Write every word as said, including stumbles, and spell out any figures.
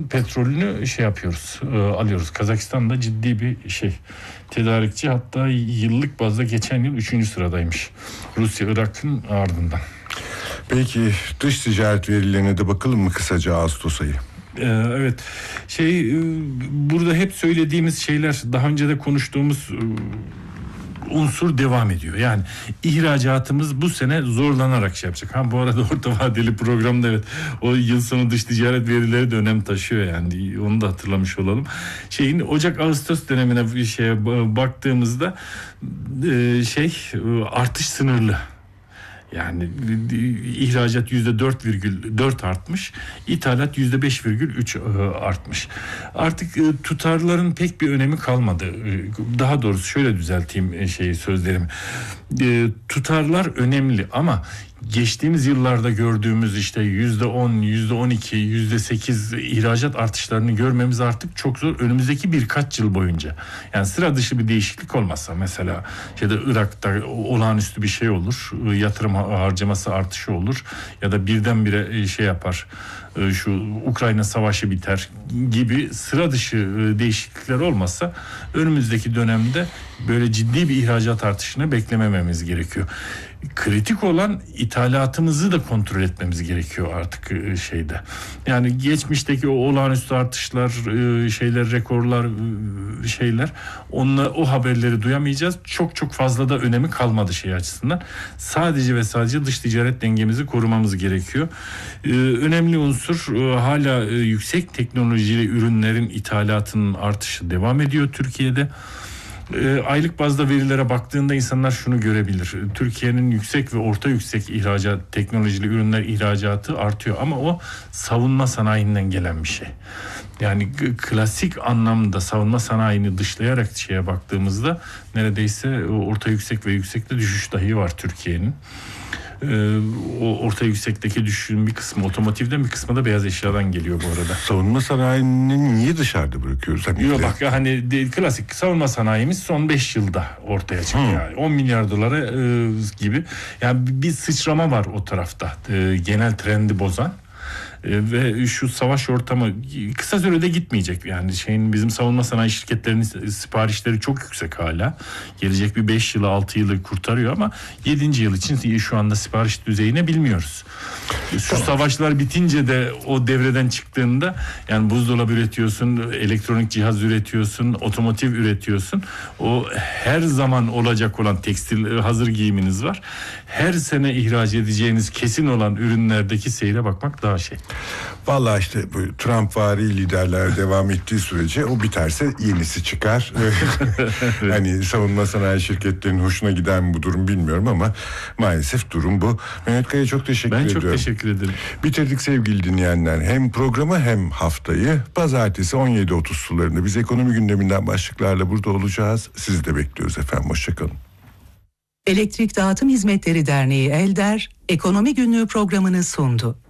petrolünü şey yapıyoruz, e, alıyoruz. Kazakistan da ciddi bir şey tedarikçi, hatta yıllık bazda geçen yıl üçüncü sıradaymış Rusya, Irak'ın ardından. Peki dış ticaret verilerine de bakalım mı kısaca Ağustos ayı? Ee, evet, şey e, burada hep söylediğimiz şeyler, daha önce de konuştuğumuz e, unsur devam ediyor. Yani ihracatımız bu sene zorlanarak şey yapacak. Ha bu arada orta vadeli programda evet o yıl sonu dış ticaret verileri de önem taşıyor yani. Onu da hatırlamış olalım. Şeyin Ocak-Ağustos dönemine bir şeye baktığımızda e, şey artış sınırlı. Yani ihracat yüzde dört virgül dört artmış, ithalat yüzde beş virgül üç artmış. Artık tutarların pek bir önemi kalmadı. Daha doğrusu şöyle düzelteyim şeyi sözlerimi. Tutarlar önemli ama geçtiğimiz yıllarda gördüğümüz işte yüzde on, yüzde on iki, yüzde sekiz ihracat artışlarını görmemiz artık çok zor. Önümüzdeki birkaç yıl boyunca. Yani sıra dışı bir değişiklik olmazsa, mesela ya da Irak'ta olağanüstü bir şey olur, yatırım harcaması artışı olur ya da birdenbire şey yapar, şu Ukrayna savaşı biter gibi sıra dışı değişiklikler olmazsa önümüzdeki dönemde böyle ciddi bir ihracat artışını beklemememiz gerekiyor. Kritik olan ithalatımızı da kontrol etmemiz gerekiyor artık şeyde. Yani geçmişteki o olağanüstü artışlar, şeyler, rekorlar, şeyler, onunla o haberleri duyamayacağız. Çok çok fazla da önemi kalmadı şey açısından. Sadece ve sadece dış ticaret dengemizi korumamız gerekiyor. Önemli unsur hala yüksek teknolojili ürünlerin ithalatının artışı devam ediyor Türkiye'de. Aylık bazda verilere baktığında insanlar şunu görebilir. Türkiye'nin yüksek ve orta yüksek ihracat, teknolojili ürünler ihracatı artıyor ama o savunma sanayinden gelen bir şey. Yani klasik anlamda savunma sanayini dışlayarak şeye baktığımızda neredeyse orta yüksek ve yüksekte düşüş dahi var Türkiye'nin. Ee, o orta yüksekteki düşüşün bir kısmı otomotivden, bir kısmı da beyaz eşyadan geliyor bu arada. Savunma sanayini niye dışarıda bırakıyoruz? Hani Yok bak hani de, klasik savunma sanayimiz son beş yılda ortaya çıktı. Hmm. Yani on milyar dolara e, gibi. Yani bir sıçrama var o tarafta. E, genel trendi bozan. E, ve şu savaş ortamı kısa sürede gitmeyecek. Yani şeyin, bizim savunma sanayi şirketlerinin siparişleri çok yüksek hala. Gelecek bir beş yılı altı yılı kurtarıyor ama yedinci yıl için şu anda sipariş düzeyini bilmiyoruz. Şu tamam. Savaşlar bitince de o devreden çıktığında, yani buzdolabı üretiyorsun, elektronik cihaz üretiyorsun, otomotiv üretiyorsun. O her zaman olacak olan tekstil hazır giyiminiz var. Her sene ihraç edeceğiniz kesin olan ürünlerdeki seyre bakmak daha şey. Vallahi işte bu Trumpvari liderler devam ettiği sürece o biterse yenisi çıkar. Hani savunma sanayi şirketlerinin hoşuna gider mi bu durum bilmiyorum ama maalesef durum bu. Mehmet Kaya, çok teşekkür ben ediyorum. Ben çok teşekkür ederim. Bitirdik sevgili dinleyenler. Hem programı hem haftayı. Pazartesi on yedi otuz sularında biz ekonomi gündeminden başlıklarla burada olacağız. Sizi de bekliyoruz efendim. Hoşçakalın. Elektrik Dağıtım Hizmetleri Derneği ELDER, Ekonomi Günlüğü programını sundu.